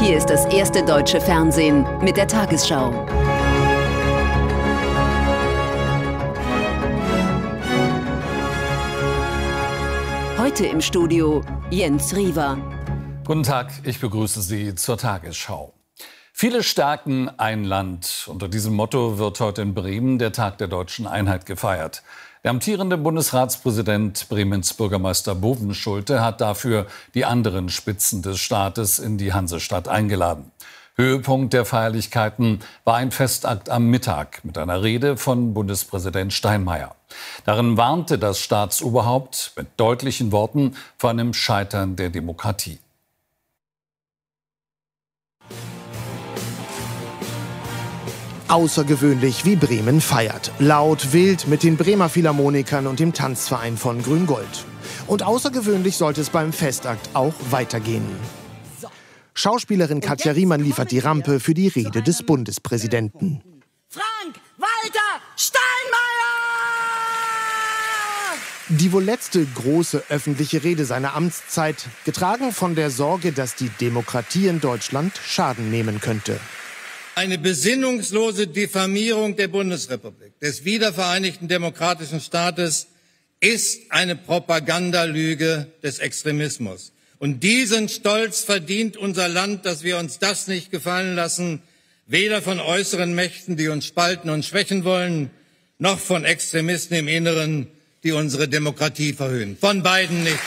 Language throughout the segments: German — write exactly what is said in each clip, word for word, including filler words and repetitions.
Hier ist das erste deutsche Fernsehen mit der Tagesschau. Heute im Studio Jens Riewer. Guten Tag, ich begrüße Sie zur Tagesschau. Viele stärken ein Land. Unter diesem Motto wird heute in Bremen der Tag der deutschen Einheit gefeiert. Der amtierende Bundesratspräsident Bremens Bürgermeister Bovenschulte hat dafür die anderen Spitzen des Staates in die Hansestadt eingeladen. Höhepunkt der Feierlichkeiten war ein Festakt am Mittag mit einer Rede von Bundespräsident Steinmeier. Darin warnte das Staatsoberhaupt mit deutlichen Worten vor einem Scheitern der Demokratie. Außergewöhnlich, wie Bremen feiert. Laut, wild mit den Bremer Philharmonikern und dem Tanzverein von Grün-Gold. Und außergewöhnlich sollte es beim Festakt auch weitergehen. Schauspielerin Katja Riemann liefert die Rampe für die Rede des Bundespräsidenten. Frank-Walter Steinmeier! Die wohl letzte große öffentliche Rede seiner Amtszeit, getragen von der Sorge, dass die Demokratie in Deutschland Schaden nehmen könnte. Eine besinnungslose Diffamierung der Bundesrepublik, des wiedervereinigten demokratischen Staates, ist eine Propagandalüge des Extremismus. Und diesen Stolz verdient unser Land, dass wir uns das nicht gefallen lassen, weder von äußeren Mächten, die uns spalten und schwächen wollen, noch von Extremisten im Inneren, die unsere Demokratie verhöhnen. Von beiden nicht.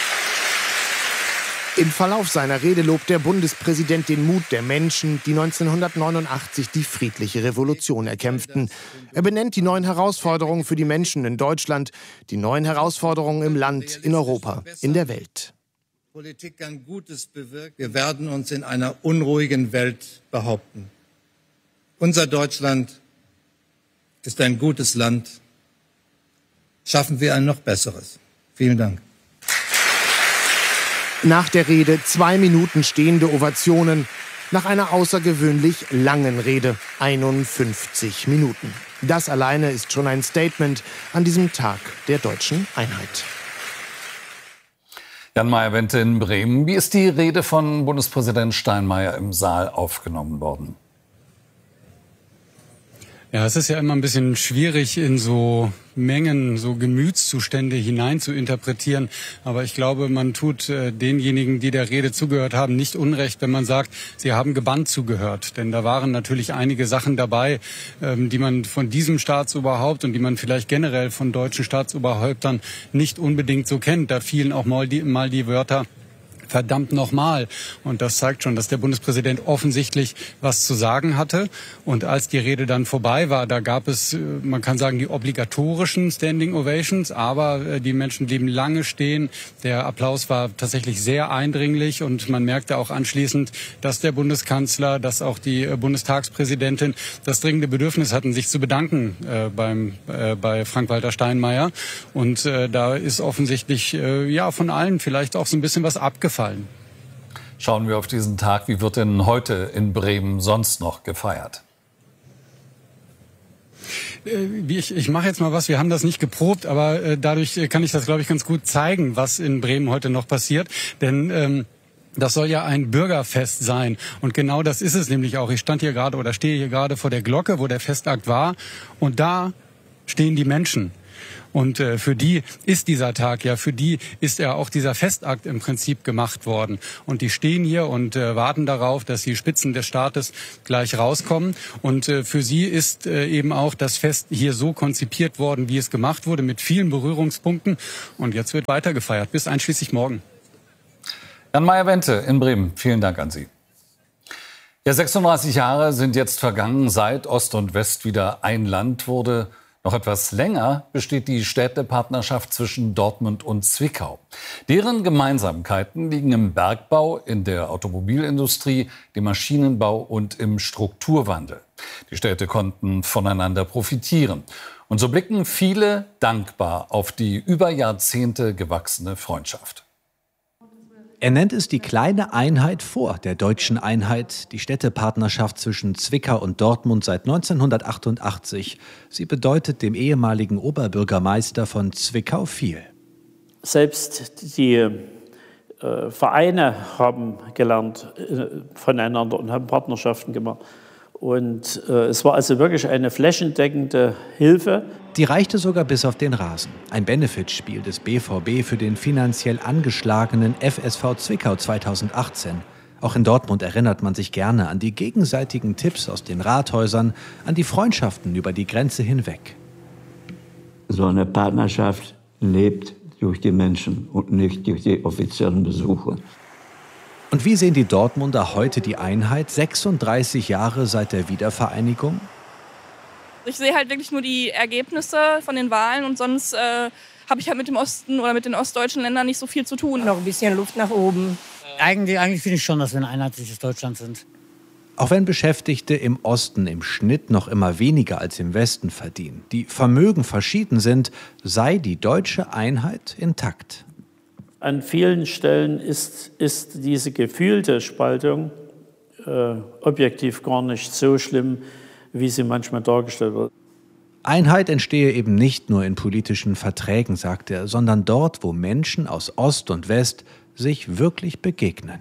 Im Verlauf seiner Rede lobt der Bundespräsident den Mut der Menschen, die neunzehnhundertneunundachtzig die friedliche Revolution erkämpften. Er benennt die neuen Herausforderungen für die Menschen in Deutschland, die neuen Herausforderungen im Land, in Europa, in der Welt. Politik kann Gutes bewirken. Wir werden uns in einer unruhigen Welt behaupten. Unser Deutschland ist ein gutes Land. Schaffen wir ein noch besseres. Vielen Dank. Nach der Rede zwei Minuten stehende Ovationen. Nach einer außergewöhnlich langen Rede einundfünfzig Minuten. Das alleine ist schon ein Statement an diesem Tag der deutschen Einheit. Jan Meyer-Wente in Bremen. Wie ist die Rede von Bundespräsident Steinmeier im Saal aufgenommen worden? Ja, es ist ja immer ein bisschen schwierig, in so Mengen, so Gemütszustände hinein zu interpretieren. Aber ich glaube, man tut äh, denjenigen, die der Rede zugehört haben, nicht unrecht, wenn man sagt, sie haben gebannt zugehört. Denn da waren natürlich einige Sachen dabei, ähm, die man von diesem Staatsoberhaupt und die man vielleicht generell von deutschen Staatsoberhäuptern nicht unbedingt so kennt. Da fielen auch mal die, mal die Wörter verdammt nochmal. Und das zeigt schon, dass der Bundespräsident offensichtlich was zu sagen hatte. Und als die Rede dann vorbei war, da gab es, man kann sagen, die obligatorischen Standing Ovations, aber die Menschen blieben lange stehen. Der Applaus war tatsächlich sehr eindringlich und man merkte auch anschließend, dass der Bundeskanzler, dass auch die Bundestagspräsidentin das dringende Bedürfnis hatten, sich zu bedanken äh, beim, äh, bei Frank-Walter Steinmeier. Und äh, da ist offensichtlich äh, ja von allen vielleicht auch so ein bisschen was abgefallen. Schauen wir auf diesen Tag. Wie wird denn heute in Bremen sonst noch gefeiert? Ich, ich mache jetzt mal was, wir haben das nicht geprobt, aber äh, dadurch kann ich das, glaube ich, ganz gut zeigen, was in Bremen heute noch passiert. Denn ähm, das soll ja ein Bürgerfest sein. Und genau das ist es nämlich auch. Ich stand hier gerade oder stehe hier gerade vor der Glocke, wo der Festakt war. Und da stehen die Menschen. Und äh, für die ist dieser Tag, ja, für die ist ja auch dieser Festakt im Prinzip gemacht worden. Und die stehen hier und äh, warten darauf, dass die Spitzen des Staates gleich rauskommen. Und äh, für sie ist äh, eben auch das Fest hier so konzipiert worden, wie es gemacht wurde, mit vielen Berührungspunkten. Und jetzt wird weiter gefeiert, bis einschließlich morgen. Jan Meyer-Wente in Bremen, vielen Dank an Sie. Ja, sechsunddreißig Jahre sind jetzt vergangen, seit Ost und West wieder ein Land wurde. Noch etwas länger besteht die Städtepartnerschaft zwischen Dortmund und Zwickau. Deren Gemeinsamkeiten liegen im Bergbau, in der Automobilindustrie, dem Maschinenbau und im Strukturwandel. Die Städte konnten voneinander profitieren. Und so blicken viele dankbar auf die über Jahrzehnte gewachsene Freundschaft. Er nennt es die kleine Einheit vor der deutschen Einheit, die Städtepartnerschaft zwischen Zwickau und Dortmund seit neunzehnhundertachtundachtzig. Sie bedeutet dem ehemaligen Oberbürgermeister von Zwickau viel. Selbst die äh, Vereine haben gelernt äh, voneinander und haben Partnerschaften gemacht. Und äh, es war also wirklich eine flächendeckende Hilfe. Die reichte sogar bis auf den Rasen. Ein Benefitspiel des B V B für den finanziell angeschlagenen F S V Zwickau zweitausendachtzehn. Auch in Dortmund erinnert man sich gerne an die gegenseitigen Tipps aus den Rathäusern, an die Freundschaften über die Grenze hinweg. So eine Partnerschaft lebt durch die Menschen und nicht durch die offiziellen Besuche. Und wie sehen die Dortmunder heute die Einheit, sechsunddreißig Jahre seit der Wiedervereinigung? Ich sehe halt wirklich nur die Ergebnisse von den Wahlen und sonst äh, habe ich halt mit dem Osten oder mit den ostdeutschen Ländern nicht so viel zu tun. Noch ein bisschen Luft nach oben. Eigentlich, eigentlich finde ich schon, dass wir ein einheitliches Deutschland sind. Auch wenn Beschäftigte im Osten im Schnitt noch immer weniger als im Westen verdienen, die Vermögen verschieden sind, sei die deutsche Einheit intakt. An vielen Stellen ist, ist diese gefühlte Spaltung äh, objektiv gar nicht so schlimm, wie sie manchmal dargestellt wird. Einheit entstehe eben nicht nur in politischen Verträgen, sagt er, sondern dort, wo Menschen aus Ost und West sich wirklich begegnen.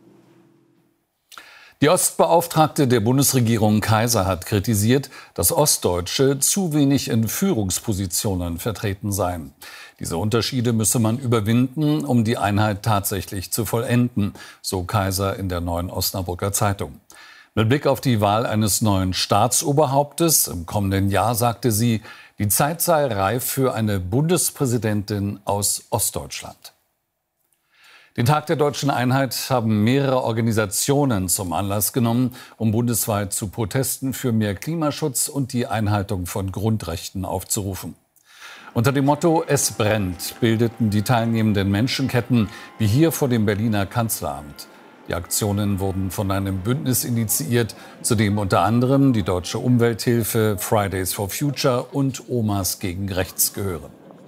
Die Ostbeauftragte der Bundesregierung Kaiser hat kritisiert, dass Ostdeutsche zu wenig in Führungspositionen vertreten seien. Diese Unterschiede müsse man überwinden, um die Einheit tatsächlich zu vollenden, so Kaiser in der Neuen Osnabrücker Zeitung. Mit Blick auf die Wahl eines neuen Staatsoberhauptes im kommenden Jahr sagte sie, die Zeit sei reif für eine Bundespräsidentin aus Ostdeutschland. Den Tag der deutschen Einheit haben mehrere Organisationen zum Anlass genommen, um bundesweit zu Protesten für mehr Klimaschutz und die Einhaltung von Grundrechten aufzurufen. Unter dem Motto »Es brennt« bildeten die teilnehmenden Menschenketten wie hier vor dem Berliner Kanzleramt. Die Aktionen wurden von einem Bündnis initiiert, zu dem unter anderem die Deutsche Umwelthilfe, Fridays for Future und Omas gegen Rechts gehören.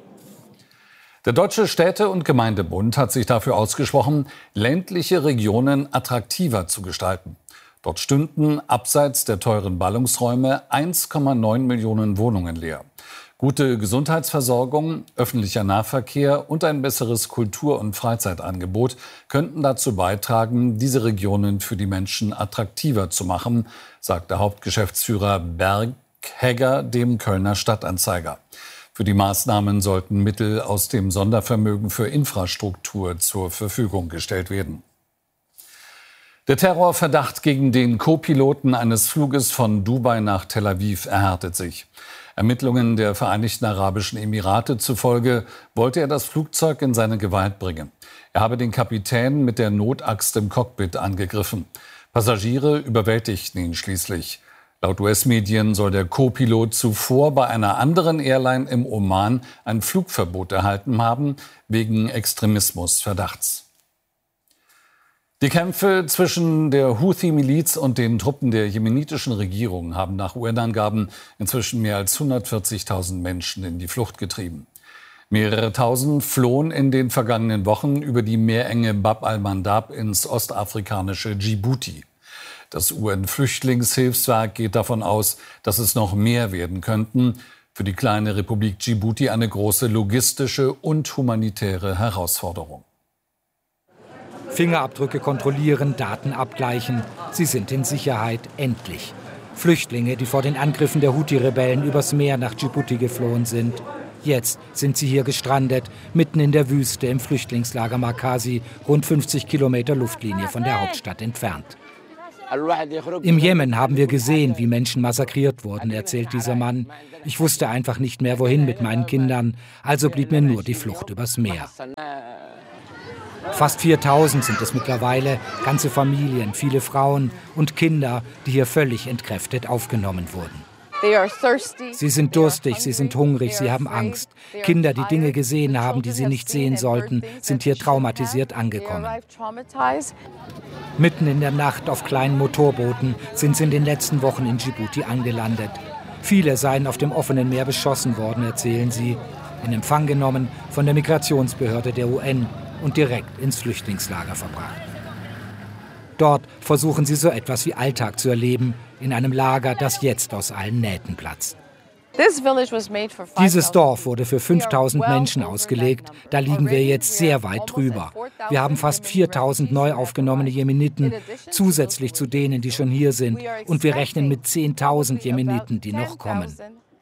Der Deutsche Städte- und Gemeindebund hat sich dafür ausgesprochen, ländliche Regionen attraktiver zu gestalten. Dort stünden abseits der teuren Ballungsräume eins Komma neun Millionen Wohnungen leer. Gute Gesundheitsversorgung, öffentlicher Nahverkehr und ein besseres Kultur- und Freizeitangebot könnten dazu beitragen, diese Regionen für die Menschen attraktiver zu machen, sagte Hauptgeschäftsführer Berghegger dem Kölner Stadtanzeiger. Für die Maßnahmen sollten Mittel aus dem Sondervermögen für Infrastruktur zur Verfügung gestellt werden. Der Terrorverdacht gegen den Co-Piloten eines Fluges von Dubai nach Tel Aviv erhärtet sich. Ermittlungen der Vereinigten Arabischen Emirate zufolge wollte er das Flugzeug in seine Gewalt bringen. Er habe den Kapitän mit der Notaxt im Cockpit angegriffen. Passagiere überwältigten ihn schließlich. Laut U S-Medien soll der Co-Pilot zuvor bei einer anderen Airline im Oman ein Flugverbot erhalten haben, wegen Extremismusverdachts. Die Kämpfe zwischen der Houthi-Miliz und den Truppen der jemenitischen Regierung haben nach U N-Angaben inzwischen mehr als hundertvierzigtausend Menschen in die Flucht getrieben. Mehrere Tausend flohen in den vergangenen Wochen über die Meerenge Bab al-Mandab ins ostafrikanische Djibouti. Das U N-Flüchtlingshilfswerk geht davon aus, dass es noch mehr werden könnten. Für die kleine Republik Djibouti eine große logistische und humanitäre Herausforderung. Fingerabdrücke kontrollieren, Daten abgleichen. Sie sind in Sicherheit, endlich. Flüchtlinge, die vor den Angriffen der Houthi-Rebellen übers Meer nach Djibouti geflohen sind. Jetzt sind sie hier gestrandet, mitten in der Wüste im Flüchtlingslager Markazi, rund fünfzig Kilometer Luftlinie von der Hauptstadt entfernt. Im Jemen haben wir gesehen, wie Menschen massakriert wurden, erzählt dieser Mann. Ich wusste einfach nicht mehr, wohin mit meinen Kindern, also blieb mir nur die Flucht übers Meer. Fast viertausend sind es mittlerweile, ganze Familien, viele Frauen und Kinder, die hier völlig entkräftet aufgenommen wurden. Sie sind durstig, sie sind hungrig, sie haben Angst. Kinder, die Dinge gesehen haben, die sie nicht sehen sollten, sind hier traumatisiert angekommen. Mitten in der Nacht auf kleinen Motorbooten sind sie in den letzten Wochen in Djibouti angelandet. Viele seien auf dem offenen Meer beschossen worden, erzählen sie. In Empfang genommen von der Migrationsbehörde der U N und direkt ins Flüchtlingslager verbracht. Dort versuchen sie so etwas wie Alltag zu erleben, in einem Lager, das jetzt aus allen Nähten platzt. Dieses Dorf wurde für fünftausend Menschen ausgelegt. Da liegen wir jetzt sehr weit drüber. Wir haben fast viertausend neu aufgenommene Jemeniten, zusätzlich zu denen, die schon hier sind. Und wir rechnen mit zehntausend Jemeniten, die noch kommen.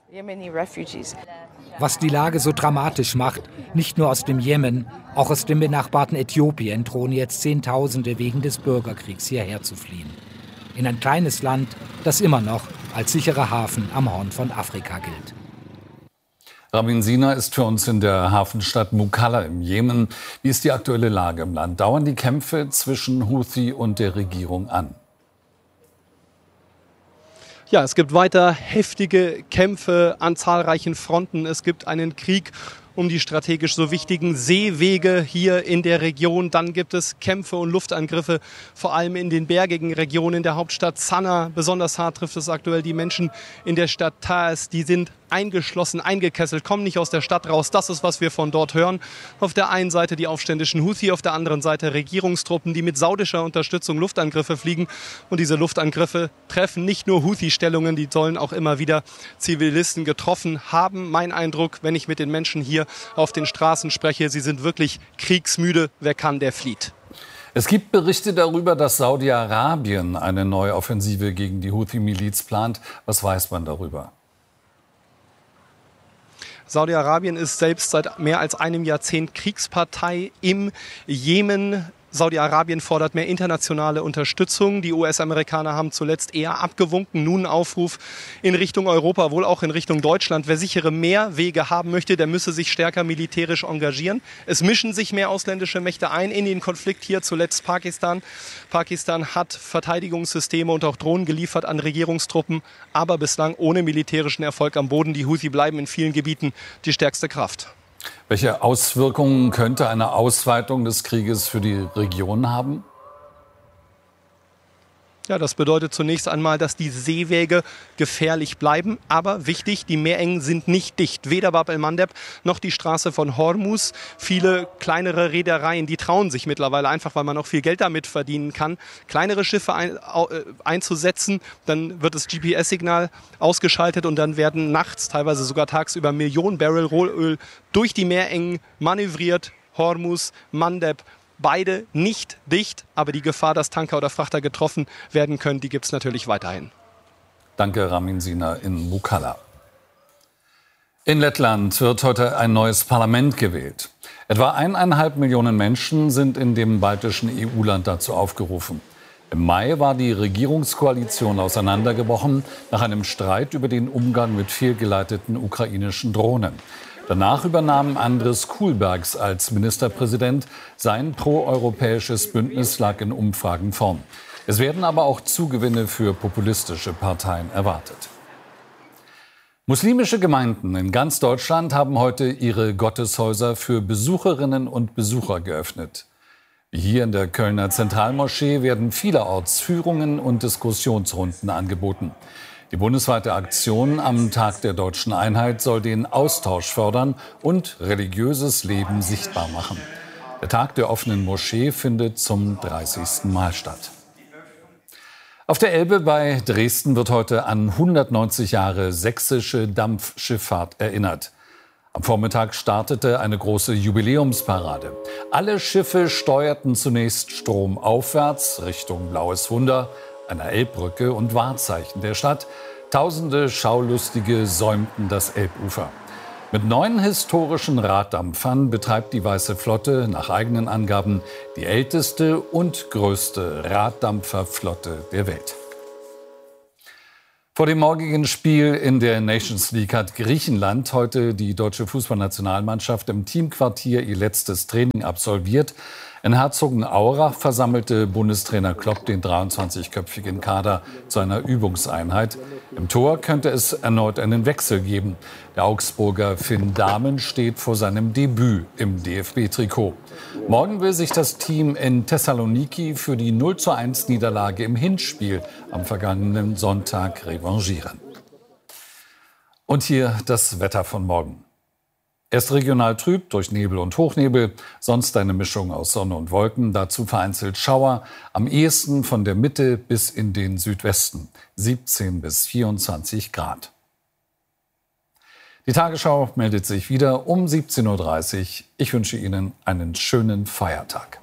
Was die Lage so dramatisch macht, nicht nur aus dem Jemen, auch aus dem benachbarten Äthiopien drohen jetzt Zehntausende wegen des Bürgerkriegs hierher zu fliehen. In ein kleines Land, das immer noch als sicherer Hafen am Horn von Afrika gilt. Ramin Sina ist für uns in der Hafenstadt Mukalla im Jemen. Wie ist die aktuelle Lage im Land? Dauern die Kämpfe zwischen Houthi und der Regierung an? Ja, es gibt weiter heftige Kämpfe an zahlreichen Fronten. Es gibt einen Krieg um die strategisch so wichtigen Seewege hier in der Region. Dann gibt es Kämpfe und Luftangriffe, vor allem in den bergigen Regionen der Hauptstadt Sanaa. Besonders hart trifft es aktuell die Menschen in der Stadt Taiz. Die sind eingeschlossen, eingekesselt, kommen nicht aus der Stadt raus. Das ist, was wir von dort hören. Auf der einen Seite die aufständischen Houthi, auf der anderen Seite Regierungstruppen, die mit saudischer Unterstützung Luftangriffe fliegen. Und diese Luftangriffe treffen nicht nur Houthi-Stellungen, die sollen auch immer wieder Zivilisten getroffen haben. Mein Eindruck, wenn ich mit den Menschen hier auf den Straßen spreche, sie sind wirklich kriegsmüde. Wer kann, der flieht. Es gibt Berichte darüber, dass Saudi-Arabien eine neue Offensive gegen die Houthi-Miliz plant. Was weiß man darüber? Saudi-Arabien ist selbst seit mehr als einem Jahrzehnt Kriegspartei im Jemen. Saudi-Arabien fordert mehr internationale Unterstützung. Die U S-Amerikaner haben zuletzt eher abgewunken. Nun Aufruf in Richtung Europa, wohl auch in Richtung Deutschland. Wer sichere Meerwege haben möchte, der müsse sich stärker militärisch engagieren. Es mischen sich mehr ausländische Mächte ein in den Konflikt hier, zuletzt Pakistan. Pakistan hat Verteidigungssysteme und auch Drohnen geliefert an Regierungstruppen, aber bislang ohne militärischen Erfolg am Boden. Die Houthi bleiben in vielen Gebieten die stärkste Kraft. Welche Auswirkungen könnte eine Ausweitung des Krieges für die Region haben? Ja, das bedeutet zunächst einmal, dass die Seewege gefährlich bleiben. Aber wichtig, die Meerengen sind nicht dicht. Weder Bab el-Mandeb noch die Straße von Hormuz. Viele kleinere Reedereien, die trauen sich mittlerweile einfach, weil man auch viel Geld damit verdienen kann, kleinere Schiffe ein, äh, einzusetzen. Dann wird das G P S-Signal ausgeschaltet und dann werden nachts, teilweise sogar tagsüber, Millionen Barrel Rohöl durch die Meerengen manövriert. Hormuz, Mandeb, beide nicht dicht, aber die Gefahr, dass Tanker oder Frachter getroffen werden können, die gibt es natürlich weiterhin. Danke, Ramin Sina in Mukalla. In Lettland wird heute ein neues Parlament gewählt. Etwa eineinhalb Millionen Menschen sind in dem baltischen E U-Land dazu aufgerufen. Im Mai war die Regierungskoalition auseinandergebrochen nach einem Streit über den Umgang mit fehlgeleiteten ukrainischen Drohnen. Danach übernahm Andris Kulbergs als Ministerpräsident. Sein proeuropäisches Bündnis lag in Umfragen vorn. Es werden aber auch Zugewinne für populistische Parteien erwartet. Muslimische Gemeinden in ganz Deutschland haben heute ihre Gotteshäuser für Besucherinnen und Besucher geöffnet. Wie hier in der Kölner Zentralmoschee werden vielerorts Führungen und Diskussionsrunden angeboten. Die bundesweite Aktion am Tag der Deutschen Einheit soll den Austausch fördern und religiöses Leben sichtbar machen. Der Tag der offenen Moschee findet zum dreißigsten Mal statt. Auf der Elbe bei Dresden wird heute an hundertneunzig Jahre sächsische Dampfschifffahrt erinnert. Am Vormittag startete eine große Jubiläumsparade. Alle Schiffe steuerten zunächst stromaufwärts Richtung Blaues Wunder, einer Elbbrücke und Wahrzeichen der Stadt. Tausende Schaulustige säumten das Elbufer. Mit neun historischen Raddampfern betreibt die Weiße Flotte nach eigenen Angaben die älteste und größte Raddampferflotte der Welt. Vor dem morgigen Spiel in der Nations League hat Griechenland heute die deutsche Fußballnationalmannschaft im Teamquartier ihr letztes Training absolviert. In Herzogenaurach versammelte Bundestrainer Klopp den dreiundzwanzigköpfigen Kader zu einer Übungseinheit. Im Tor könnte es erneut einen Wechsel geben. Der Augsburger Finn Dahmen steht vor seinem Debüt im D F B-Trikot. Morgen will sich das Team in Thessaloniki für die null zu eins Niederlage im Hinspiel am vergangenen Sonntag revanchieren. Und hier das Wetter von morgen. Erst regional trüb durch Nebel und Hochnebel, sonst eine Mischung aus Sonne und Wolken, dazu vereinzelt Schauer, am ehesten von der Mitte bis in den Südwesten, siebzehn bis vierundzwanzig Grad. Die Tagesschau meldet sich wieder um siebzehn Uhr dreißig. Ich wünsche Ihnen einen schönen Feiertag.